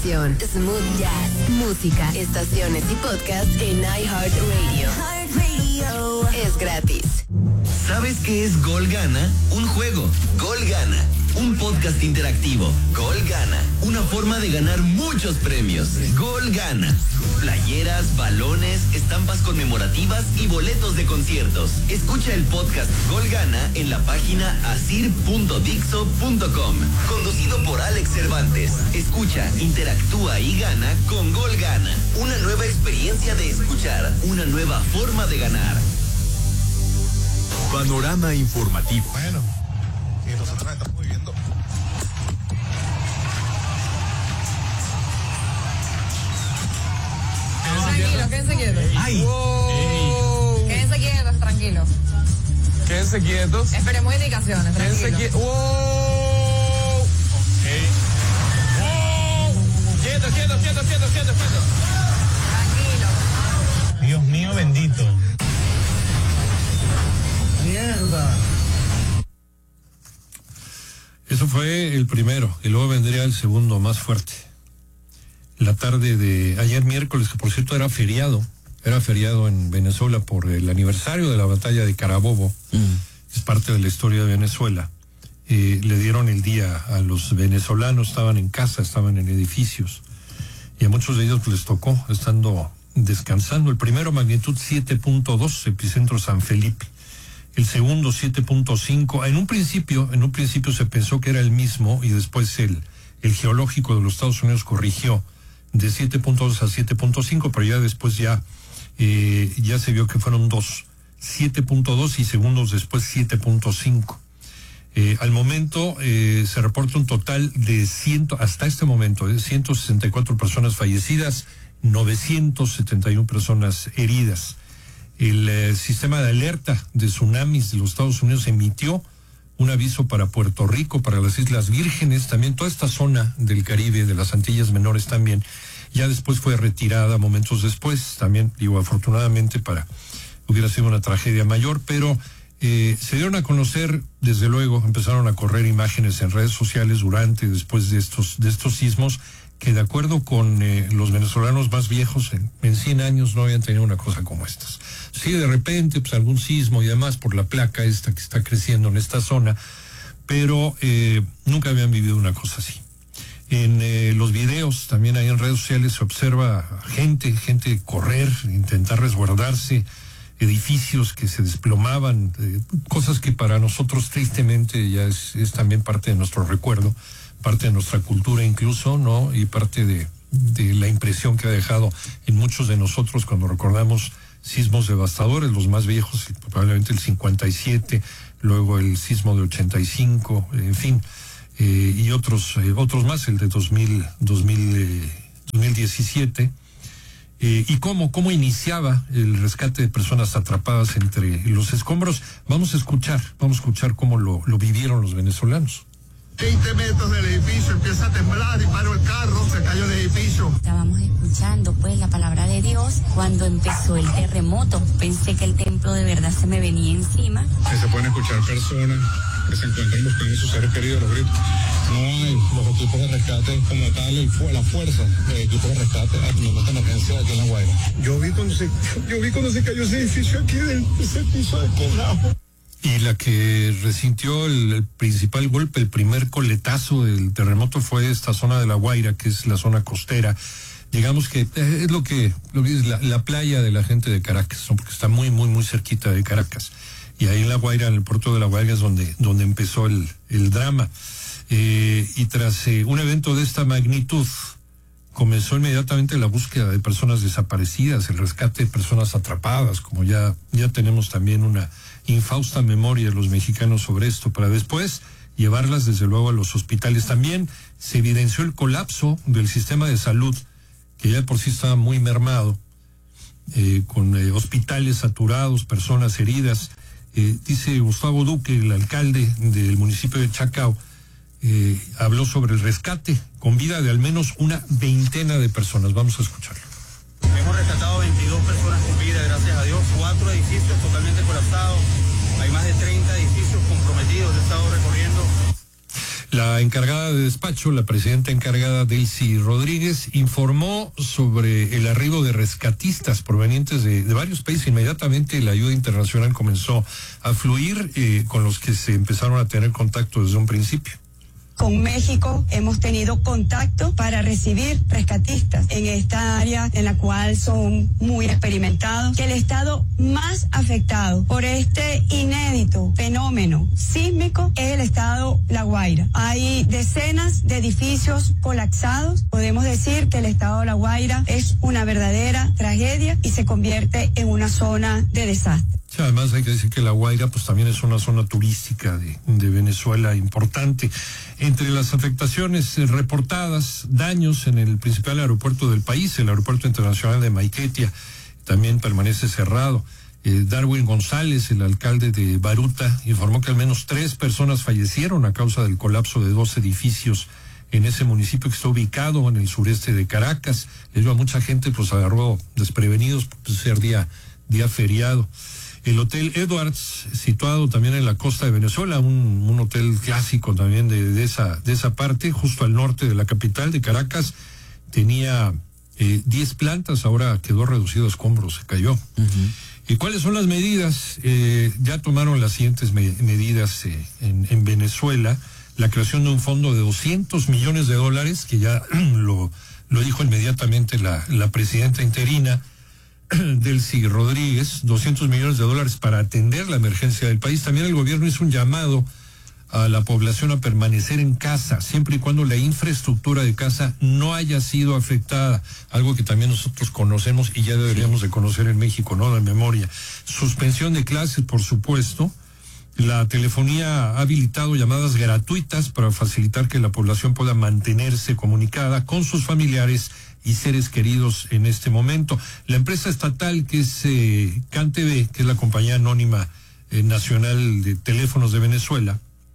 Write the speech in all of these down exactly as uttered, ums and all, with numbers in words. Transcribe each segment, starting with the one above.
Smooth Jazz, música, estaciones y podcast en iHeartRadio. iHeartRadio es gratis. ¿Sabes qué es Gol Gana? Un juego. Gol Gana. Un podcast interactivo. Gol Gana. Una forma de ganar muchos premios. Gol Gana. Playeras, balones, estampas conmemorativas y boletos de conciertos. Escucha el podcast Gol Gana en la página asir punto dixo punto com. Conducido por Alex Cervantes. Escucha, interactúa y gana con Gol Gana. Una nueva experiencia de escuchar. Una nueva forma de ganar. Panorama informativo. Bueno, y nosotros estamos viviendo. Tranquilos, quédense quietos. Ay. Wow. Quédense quietos, tranquilos. Quédense quietos. Esperemos indicaciones, Quédense tranquilos. quietos. Wow. Okay. Wow. Quietos, quietos, quietos, quietos, quietos, quietos. Tranquilos. Dios mío bendito. Mierda. Eso fue el primero, y luego vendría el segundo más fuerte. La tarde de ayer miércoles, que por cierto era feriado, era feriado en Venezuela por el aniversario de la batalla de Carabobo, mm. es parte de la historia de Venezuela. Eh, le dieron el día a los venezolanos, estaban en casa, estaban en edificios, y a muchos de ellos les tocó, estando descansando. El primero, magnitud siete punto dos, epicentro San Felipe. El segundo, siete punto cinco. En un principio, en un principio se pensó que era el mismo, y después el, el geológico de los Estados Unidos corrigió de siete punto dos a siete punto cinco, pero ya después ya, eh, ya se vio que fueron dos, siete punto dos y segundos después siete punto cinco. Eh, al momento eh, se reporta un total de cien, hasta este momento, de ciento sesenta y cuatro personas fallecidas, novecientas setenta y una personas heridas. El eh, sistema de alerta de tsunamis de los Estados Unidos emitió un aviso para Puerto Rico, para las Islas Vírgenes, también toda esta zona del Caribe, de las Antillas Menores también. Ya después fue retirada momentos después, también, digo, afortunadamente para, hubiera sido una tragedia mayor, pero eh, se dieron a conocer, desde luego, empezaron a correr imágenes en redes sociales durante y después de estos, de estos sismos, que de acuerdo con eh, los venezolanos más viejos, en, en cien años no habían tenido una cosa como estas. Sí, de repente, pues algún sismo y demás por la placa esta que está creciendo en esta zona, pero eh, nunca habían vivido una cosa así. En eh, los videos, también ahí en redes sociales, se observa gente, gente correr, intentar resguardarse, edificios que se desplomaban, eh, cosas que para nosotros tristemente ya es, es también parte de nuestro recuerdo, parte de nuestra cultura incluso, ¿no? Y parte de, de la impresión que ha dejado en muchos de nosotros cuando recordamos sismos devastadores, los más viejos, probablemente el cincuenta y siete, luego el sismo de ochenta y cinco, en fin, eh, y otros eh, otros más, el de dos mil, dos mil, eh, dos mil diecisiete, eh, y cómo, cómo iniciaba el rescate de personas atrapadas entre los escombros. Vamos a escuchar, vamos a escuchar cómo lo, lo vivieron los venezolanos. veinte metros del edificio, empieza a temblar y paró el carro, se cayó el edificio. Estábamos escuchando pues la palabra de Dios cuando empezó el terremoto. Pensé que el templo de verdad se me venía encima. Que se pueden escuchar personas que se encuentran buscando a sus seres queridos, los gritos. No hay los equipos de rescate como tal, el, la fuerza de equipos de rescate atendiendo esta emergencia aquí en La Guaira. Yo vi cuando se, yo vi cuando se cayó ese edificio aquí del ese piso de quebrado. Y la que resintió el, el principal golpe, el primer coletazo del terremoto fue esta zona de La Guaira, que es la zona costera. Digamos que es lo que, lo que es la, la playa de la gente de Caracas, ¿no? Porque está muy, muy, muy cerquita de Caracas. Y ahí en La Guaira, en el puerto de La Guaira, es donde, donde empezó el, el drama. Eh, y tras eh, un evento de esta magnitud, comenzó inmediatamente la búsqueda de personas desaparecidas, el rescate de personas atrapadas, como ya, ya tenemos también una infausta memoria de los mexicanos sobre esto, para después llevarlas desde luego a los hospitales. También se evidenció el colapso del sistema de salud, que ya por sí estaba muy mermado, eh, con eh, hospitales saturados, personas heridas. Eh, dice Gustavo Duque, el alcalde del municipio de Chacao, eh, habló sobre el rescate con vida de al menos una veintena de personas. Vamos a escucharlo. Hemos rescatado veintidós personas con vida, gracias a Dios, cuatro edificios totalmente colapsados, hay más de treinta edificios comprometidos, he estado recorriendo. La encargada de despacho, la presidenta encargada Delcy Rodríguez, informó sobre el arribo de rescatistas provenientes de, de varios países. Inmediatamente la ayuda internacional comenzó a fluir, eh, con los que se empezaron a tener contacto desde un principio. Con México hemos tenido contacto para recibir rescatistas en esta área en la cual son muy experimentados, que el estado más afectado por este inédito fenómeno sísmico es el estado La Guaira. Hay decenas de edificios colapsados. Podemos decir que el estado La Guaira es una verdadera tragedia y se convierte en una zona de desastre. Sí, además hay que decir que La Guaira pues también es una zona turística de, de Venezuela importante. Entre las afectaciones reportadas, daños en el principal aeropuerto del país, el aeropuerto internacional de Maiquetía, también permanece cerrado. Eh, Darwin González, el alcalde de Baruta, informó que al menos tres personas fallecieron a causa del colapso de dos edificios en ese municipio que está ubicado en el sureste de Caracas. Le dio a mucha gente, pues agarró desprevenidos por ser día, día feriado. El Hotel Edwards, situado también en la costa de Venezuela, un, un hotel clásico también de, de esa de esa parte, justo al norte de la capital de Caracas, tenía eh, diez plantas, ahora quedó reducido a escombros, se cayó. Uh-huh. ¿Y cuáles son las medidas? Eh, ya tomaron las siguientes me, medidas eh, en, en Venezuela, la creación de un fondo de doscientos millones de dólares, que ya lo, lo dijo inmediatamente la, la presidenta interina, Delcy Rodríguez, doscientos millones de dólares para atender la emergencia del país. También el gobierno hizo un llamado a la población a permanecer en casa, siempre y cuando la infraestructura de casa no haya sido afectada, algo que también nosotros conocemos y ya deberíamos de conocer en México, ¿no? De memoria. Suspensión de clases, por supuesto. La telefonía ha habilitado llamadas gratuitas para facilitar que la población pueda mantenerse comunicada con sus familiares y seres queridos en este momento. La empresa estatal que es eh, CanTV, que es la compañía anónima eh, nacional de teléfonos de Venezuela,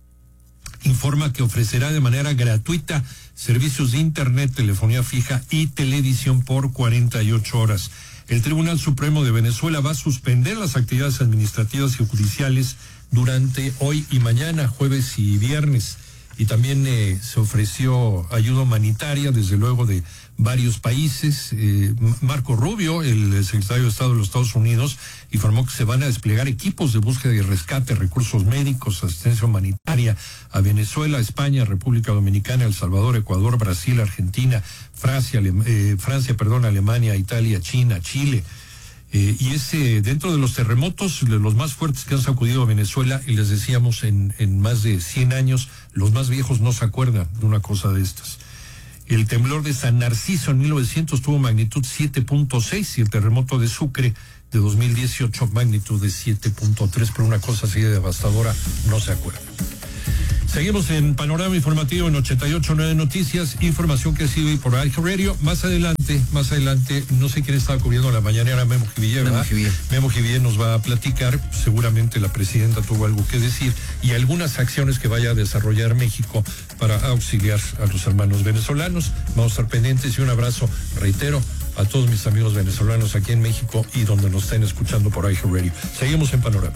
informa que ofrecerá de manera gratuita servicios de internet, telefonía fija y televisión por cuarenta y ocho horas. El Tribunal Supremo de Venezuela va a suspender las actividades administrativas y judiciales durante hoy y mañana, jueves y viernes. Y también eh, se ofreció ayuda humanitaria, desde luego, de varios países. Eh, Marco Rubio, el secretario de Estado de los Estados Unidos, informó que se van a desplegar equipos de búsqueda y rescate, recursos médicos, asistencia humanitaria a Venezuela, España, República Dominicana, El Salvador, Ecuador, Brasil, Argentina, Francia, Ale- eh, Francia, perdón, Alemania, Italia, China, Chile. Eh, y ese, dentro de los terremotos, de los más fuertes que han sacudido a Venezuela, y les decíamos en, en más de cien años, los más viejos no se acuerdan de una cosa de estas. El temblor de San Narciso en mil novecientos tuvo magnitud siete punto seis y el terremoto de Sucre de dos mil dieciocho magnitud de siete punto tres, pero una cosa así de devastadora no se acuerdan. Seguimos en Panorama Informativo en ochenta y ocho punto nueve Noticias, información que ha sido hoy por iHeartRadio. Más adelante, más adelante, no sé quién estaba cubriendo la mañanera, Memo Jivillé, ¿verdad? Memo Jivillé. Memo Jivillé nos va a platicar, seguramente la presidenta tuvo algo que decir y algunas acciones que vaya a desarrollar México para auxiliar a los hermanos venezolanos. Vamos a estar pendientes y un abrazo, reitero, a todos mis amigos venezolanos aquí en México y donde nos estén escuchando por iHeartRadio. Seguimos en Panorama.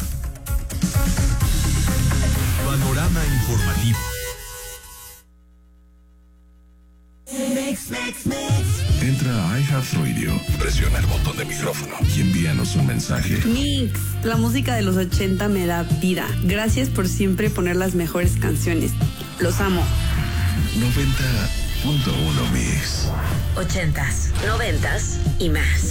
Panorama Informativo. Entra a iHeartRadio, presiona el botón de micrófono y envíanos un mensaje. Mix, la música de los ochenta me da vida. Gracias por siempre poner las mejores canciones. Los amo. noventa punto uno Mix. Ochentas, noventas y más.